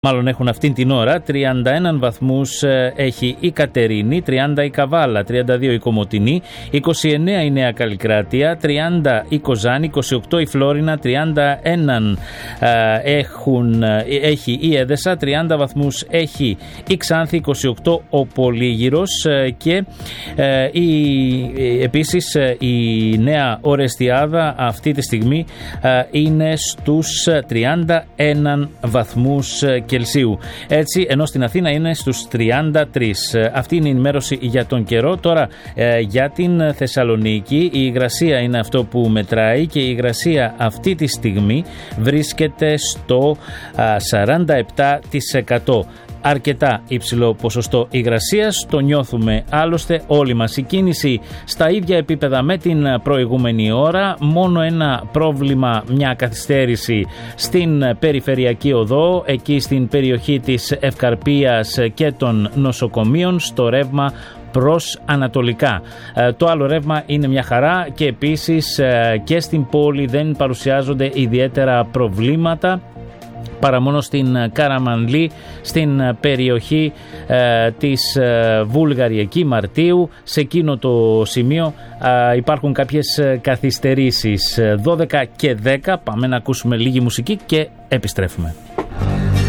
Μάλλον έχουν αυτήν την ώρα. 31 βαθμούς έχει η Κατερίνη, 30 η Καβάλα, 32 η Κομοτηνή, 29 η Νέα Καλλικράτεια, 30 η Κοζάνη, 28 η Φλόρινα, 31 έχει η Έδεσα, 30 βαθμούς έχει η Ξάνθη, 28 ο Πολύγυρος και επίσης η Νέα Ορεστιάδα αυτή τη στιγμή είναι στους 31 βαθμούς Κελσίου. Έτσι, ενώ στην Αθήνα είναι στους 33. Αυτή είναι η ενημέρωση για τον καιρό. Τώρα για την Θεσσαλονίκη η υγρασία είναι αυτό που μετράει και η υγρασία αυτή τη στιγμή βρίσκεται στο 47%. Αρκετά υψηλό ποσοστό υγρασίας, το νιώθουμε άλλωστε όλοι μας. Η κίνηση στα ίδια επίπεδα με την προηγούμενη ώρα, μόνο ένα πρόβλημα, μια καθυστέρηση στην περιφερειακή οδό, εκεί στην περιοχή της Ευκαρπίας και των νοσοκομείων, στο ρεύμα προς ανατολικά. Το άλλο ρεύμα είναι μια χαρά και επίσης και στην πόλη δεν παρουσιάζονται ιδιαίτερα προβλήματα, παρά μόνο στην Καραμανλή, στην περιοχή της Βούλγαρη Μαρτίου. Σε εκείνο το σημείο υπάρχουν κάποιες καθυστερήσεις. 12 και 10, πάμε να ακούσουμε λίγη μουσική και επιστρέφουμε.